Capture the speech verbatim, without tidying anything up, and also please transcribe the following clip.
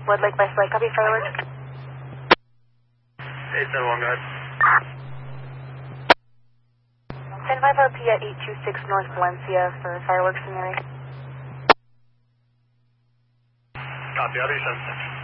Wood Lake by Slate, copy fireworks. eight seven one, go ahead. ten five R P at eight two six North Valencia for fireworks in the area. Copy, I'll do seven six.